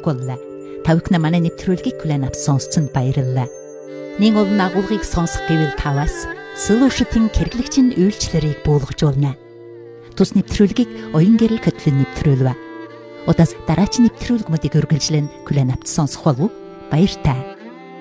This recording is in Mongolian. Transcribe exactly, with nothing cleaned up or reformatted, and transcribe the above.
боллоо. Тавхна манай нэвтрүүлгийг хүлээн авч сонсцонд баярлалаа. Нэг олон агуулгыг сонсох гэвэл таваас Solution-ийн хэрэглэгчийн үйлчлэлийг буулгажуулна. Тус нэвтрүүлгийг оюун гэрэл хөтөлбөр нэвтрүүлвэ. Удаас дараагийн нэвтрүүлгүүдийг үргэлжлэн хүлээн авч сонсох болов уу? Баяр таа.